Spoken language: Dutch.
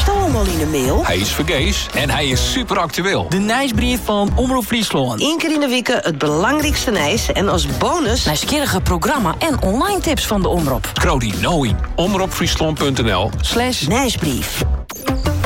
Stoom al in de mail? Hij is vergees en hij is super actueel. De nieuwsbrief van Omroep Friesland. Eén keer in de week het belangrijkste nieuws en als bonus... nieuwsgierige programma en online tips van de Omroep. Krodi Knowing. Omroepfriesland.nl/nieuwsbrief.